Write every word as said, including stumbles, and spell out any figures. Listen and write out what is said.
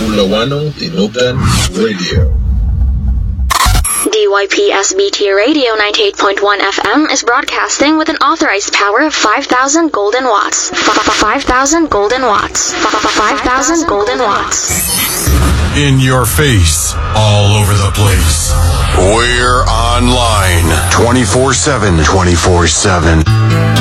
Bulawanong Tinugan Radio. D Y P S B T Radio ninety-eight point one F M is broadcasting with an authorized power of five thousand golden watts. five thousand golden watts. five thousand golden watts. In your face, all over the place. We're online twenty-four seven. twenty-four seven.